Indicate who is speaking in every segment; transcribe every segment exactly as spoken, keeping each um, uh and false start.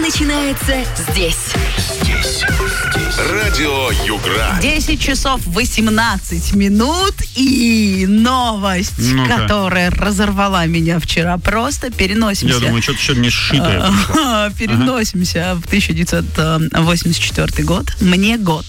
Speaker 1: начинается здесь.
Speaker 2: Здесь. Здесь. Радио Югра.
Speaker 3: десять часов восемнадцать минут и новость,
Speaker 4: Ну-ка.
Speaker 3: которая разорвала меня вчера. Просто переносимся.
Speaker 4: Я думаю, что-то еще не сшитое пришло.
Speaker 3: Переносимся в тысяча девятьсот восемьдесят четвёртый год. Мне год.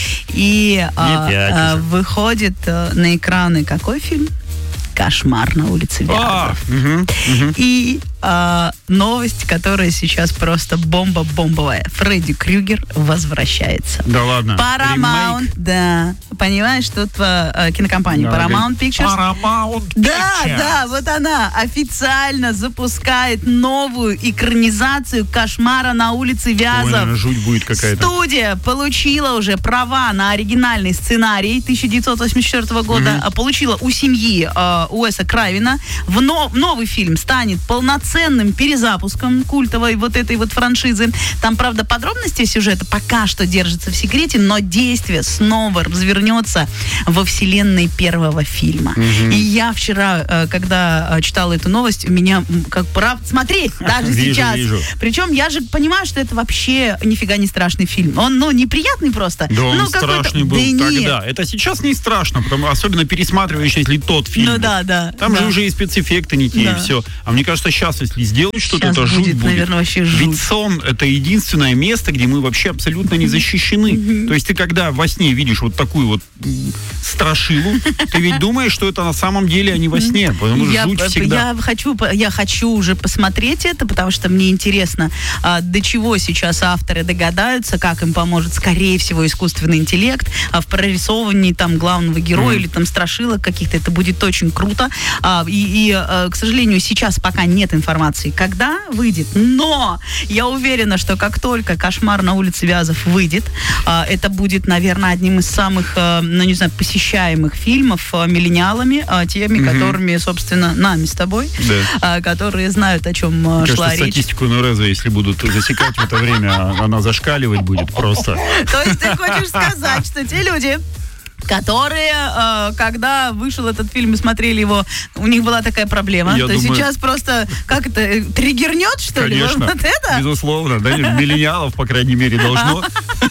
Speaker 3: И а,
Speaker 4: пять
Speaker 3: а,
Speaker 4: уже.
Speaker 3: выходит а, на экраны какой фильм? «Кошмар на улице
Speaker 4: А,
Speaker 3: Вязов».
Speaker 4: мгм, мгм.
Speaker 3: И а, новость, которая сейчас просто бомба-бомбовая. Фредди Крюгер возвращается.
Speaker 4: Да ладно.
Speaker 3: Paramount,
Speaker 4: Ремейк?
Speaker 3: да. Понимаешь, тут а, кинокомпания
Speaker 4: Да,
Speaker 3: Paramount Pictures.
Speaker 4: Paramount
Speaker 3: Да,
Speaker 4: Pictures.
Speaker 3: да, вот она официально запускает новую экранизацию «Кошмара на улице
Speaker 4: Ой,
Speaker 3: Вязов».
Speaker 4: наверное, жуть будет какая-то.
Speaker 3: Студия получила уже права на оригинальный сценарий тысяча девятьсот восемьдесят четвёртого года, а получила у семьи э, Уэса Кравина. В но- новый фильм станет полноценным перезапуском культовой вот этой вот франшизы. Там, правда, подробности сюжета пока что держатся в секрете, но действие снова развернется во вселенной первого фильма. И я вчера, э, когда э, читала эту новость, у меня м, как прав смотреть даже
Speaker 4: Вижу,
Speaker 3: сейчас.
Speaker 4: вижу.
Speaker 3: Причем я же понимаю, что это вообще нифига не страшный фильм. Он, ну, неприятный просто.
Speaker 4: Да, он
Speaker 3: ну, какой-то-
Speaker 4: страшный был
Speaker 3: да нет.
Speaker 4: тогда. Это сейчас не страшно, потому, особенно пересматриваешь, если тот фильм.
Speaker 3: Ну
Speaker 4: был.
Speaker 3: да, да.
Speaker 4: Там
Speaker 3: да.
Speaker 4: же уже и спецэффекты не те,
Speaker 3: Да.
Speaker 4: и все. А мне кажется, сейчас, если сделать что-то,
Speaker 3: Щас
Speaker 4: то жуть
Speaker 3: будет,
Speaker 4: будет.
Speaker 3: наверное, вообще жуть.
Speaker 4: Ведь сон — это единственное место, где мы вообще абсолютно не защищены. То есть ты когда во сне видишь вот такую вот м, страшилу, ты ведь думаешь, что это на самом деле, а не во сне. Потому что
Speaker 3: Я,
Speaker 4: жуть всегда.
Speaker 3: я хочу, я хочу уже посмотреть это, потому что мне интересно, а, до чего сейчас авторы догадаются, как им поможет, скорее всего, искусственный интеллект, а в прорисовывании там главного героя или там страшилок каких-то. Это будет очень круто. А, и, и, а, к сожалению, сейчас пока нет информации, когда выйдет. Но я уверена, что как только «Кошмар на улице Вязов» выйдет, а, это будет, наверное, одним из самых, а, ну, не знаю, посещаемых фильмов а, миллениалами, а, теми, которыми, собственно, нами с тобой,
Speaker 4: Да.
Speaker 3: а, которые знают, о чем а,
Speaker 4: Мне
Speaker 3: шла
Speaker 4: кажется,
Speaker 3: речь.
Speaker 4: статистику НРЗ, если будут засекать в это время, она зашкаливать будет просто.
Speaker 3: То есть ты хочешь сказать, что те люди, которые, э, когда вышел этот фильм и смотрели его, у них была такая проблема.
Speaker 4: Я
Speaker 3: То есть
Speaker 4: думаю-
Speaker 3: сейчас просто, как это, э, триггернет, что ли?
Speaker 4: Конечно,
Speaker 3: Вот это?
Speaker 4: безусловно, да, миллениалов, по крайней мере, должно.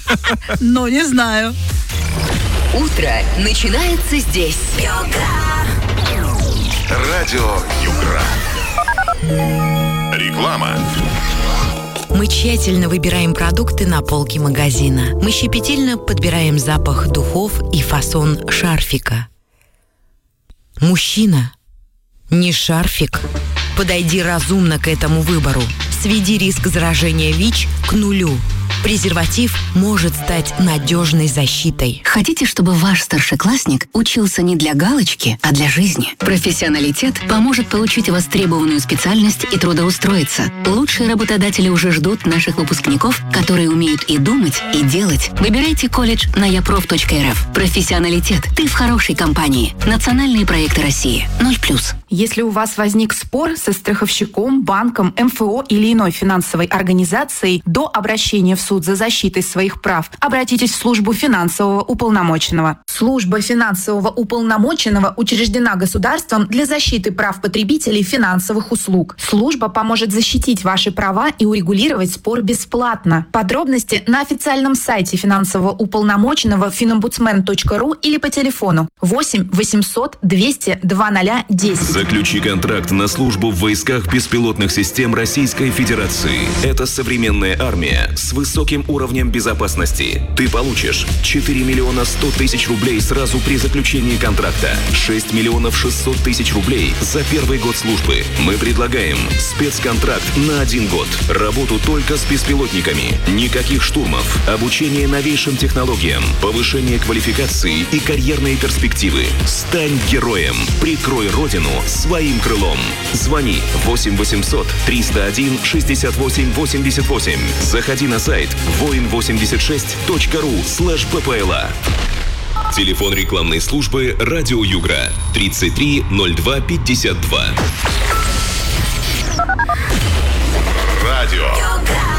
Speaker 3: Ну, не знаю.
Speaker 1: Утро начинается здесь.
Speaker 2: Радио Югра. Реклама.
Speaker 5: Мы тщательно выбираем продукты на полке магазина. Мы щепетильно подбираем запах духов и фасон шарфика. Мужчина, не шарфик. Подойди разумно к этому выбору. Сведи риск заражения ВИЧ к нулю. Презерватив может стать надежной защитой.
Speaker 6: Хотите, чтобы ваш старшеклассник учился не для галочки, а для жизни? Профессионалитет поможет получить востребованную специальность и трудоустроиться. Лучшие работодатели уже ждут наших выпускников, которые умеют и думать, и делать. Выбирайте колледж на япроф точка эр эф. Профессионалитет. Ты в хорошей компании. Национальные проекты России. Ноль плюс.
Speaker 7: Если у вас возник спор со страховщиком, банком, эм эф о или иной финансовой организацией, до обращения в суд за защитой своих прав обратитесь в службу финансового уполномоченного. Служба финансового уполномоченного учреждена государством для защиты прав потребителей финансовых услуг. Служба поможет защитить ваши права и урегулировать спор бесплатно. Подробности на официальном сайте финансового уполномоченного финомбудсмен точка ру или по телефону восемь восемьсот двести два ноль десять.
Speaker 8: Заключи контракт на службу в войсках беспилотных систем Российской Федерации. Это современная армия с высоким уровнем безопасности. Ты получишь четыре миллиона сто тысяч рублей сразу при заключении контракта, шесть миллионов шестьсот тысяч рублей за первый год службы. Мы предлагаем спецконтракт на один год. Работу только с беспилотниками. Никаких штурмов. Обучение новейшим технологиям. Повышение квалификации и карьерные перспективы. Стань героем. Прикрой родину своим крылом. Звони восемь восемьсот триста один шестьдесят восемь восемьдесят восемь. Заходи на сайт воин восемьдесят шесть точка ру слэш ппла. Телефон рекламной службы «Радио Югра» тридцать три ноль два пятьдесят два.
Speaker 2: Радио